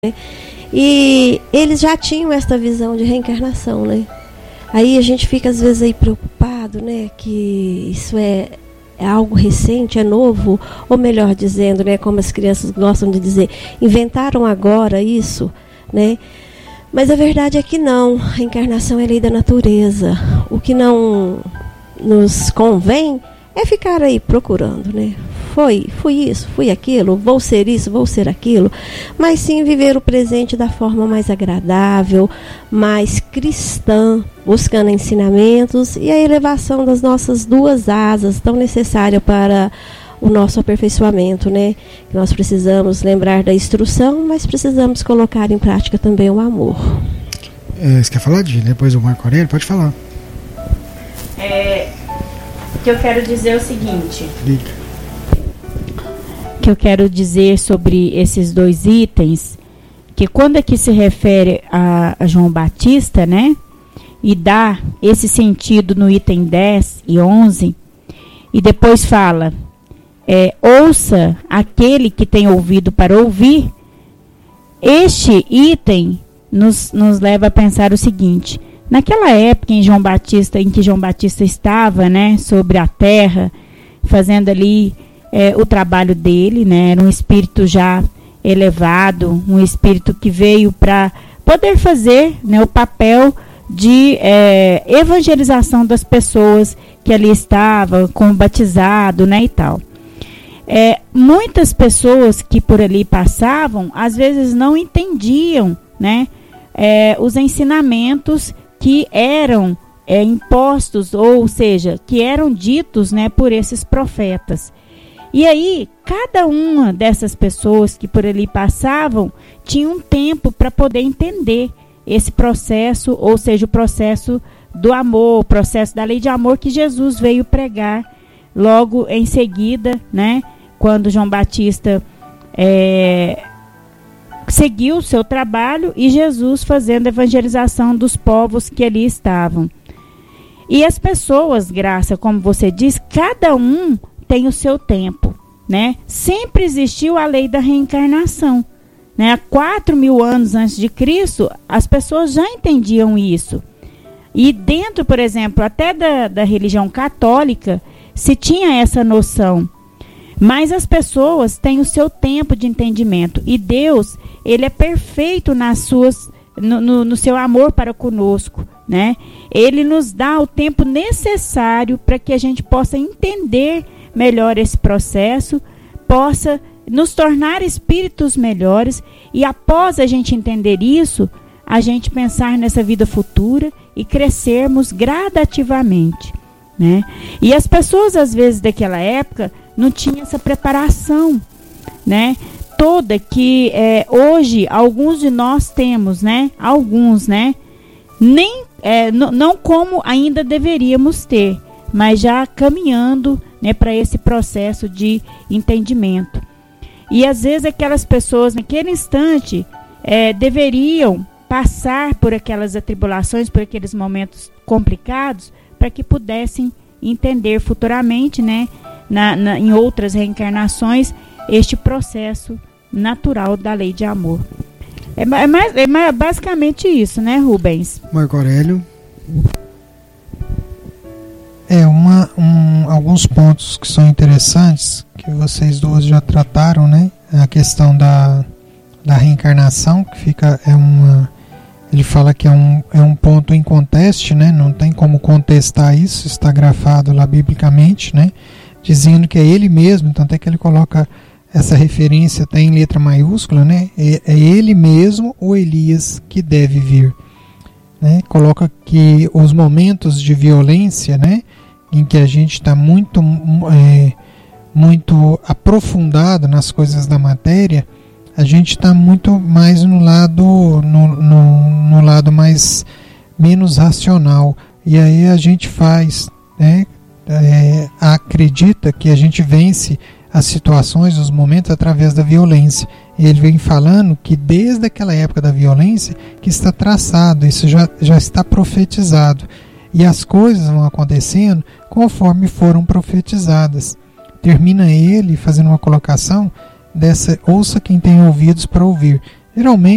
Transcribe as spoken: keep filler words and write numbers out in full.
E eles já tinham esta visão de reencarnação, né? Aí a gente fica às vezes aí preocupado, né? Que isso é, é algo recente, é novo, ou melhor dizendo, né? Como as crianças gostam de dizer, inventaram agora isso, né? Mas a verdade é que não. A encarnação é lei da natureza. O que não nos convém é ficar aí procurando, né? Foi, fui isso, fui aquilo, vou ser isso, vou ser aquilo. Mas sim viver o presente da forma mais agradável, mais cristã, buscando ensinamentos e a elevação das nossas duas asas, tão necessária para o nosso aperfeiçoamento, né? Nós precisamos lembrar da instrução, mas precisamos colocar em prática também o amor. É, você quer falar, de depois do Marco Aurélio? Pode falar. É, o que eu quero dizer é o seguinte. Liga. Que eu quero dizer sobre esses dois itens, que quando é que se refere a, a João Batista, né, e dá esse sentido no item dez e onze, e depois fala, é, ouça aquele que tem ouvido para ouvir, este item nos, nos leva a pensar o seguinte: naquela época em João Batista, em que João Batista estava, né, sobre a terra, fazendo ali É, o trabalho dele, né, era um espírito já elevado, um espírito que veio para poder fazer, né, o papel de é, evangelização das pessoas que ali estavam, como batizado, né, e tal. É, muitas pessoas que por ali passavam, às vezes não entendiam, né, é, os ensinamentos que eram é, impostos, ou seja, que eram ditos, né, por esses profetas. E aí, cada uma dessas pessoas que por ali passavam tinha um tempo para poder entender esse processo, ou seja, o processo do amor, o processo da lei de amor que Jesus veio pregar logo em seguida, né, quando João Batista é, seguiu o seu trabalho e Jesus fazendo a evangelização dos povos que ali estavam. E as pessoas, Graça, como você diz, cada um tem o seu tempo, né? Sempre existiu a lei da reencarnação, né? Há quatro mil anos antes de Cristo, as pessoas já entendiam isso. E dentro, por exemplo, até da, da religião católica, se tinha essa noção. Mas as pessoas têm o seu tempo de entendimento. E Deus, ele é perfeito nas suas, no, no, no seu amor para conosco, né? Ele nos dá o tempo necessário para que a gente possa entender melhor esse processo, possa nos tornar espíritos melhores e após a gente entender isso, a gente pensar nessa vida futura e crescermos gradativamente, né? E as pessoas às vezes daquela época não tinham essa preparação, né? Toda que é, hoje alguns de nós temos, né? Alguns, né? Nem, é, n- não como ainda deveríamos ter, mas já caminhando, né, para esse processo de entendimento. E às vezes aquelas pessoas naquele instante é, deveriam passar por aquelas atribulações, por aqueles momentos complicados, para que pudessem entender futuramente, né, na, na, em outras reencarnações, este processo natural da lei de amor. É, é, mais, é mais, basicamente isso, né, Rubens? Marco Aurélio. É, uma, um, alguns pontos que são interessantes, que vocês duas já trataram, né? A questão da, da reencarnação, que fica, é uma, ele fala que é um, é um ponto inconteste, né? Não tem como contestar isso, está grafado lá biblicamente, né? Dizendo que é ele mesmo, tanto é que ele coloca essa referência até em letra maiúscula, né? É, é ele mesmo, o Elias, que deve vir. Né? Coloca que os momentos de violência, né, em que a gente está muito, é, muito aprofundado nas coisas da matéria, a gente está muito mais no lado, no, no, no lado mais menos racional. E aí a gente faz, né, é, acredita que a gente vence as situações, os momentos através da violência. E ele vem falando que desde aquela época da violência que está traçado, isso já, já está profetizado. E as coisas vão acontecendo conforme foram profetizadas. Termina ele fazendo uma colocação dessa, ouça quem tem ouvidos para ouvir. Geralmente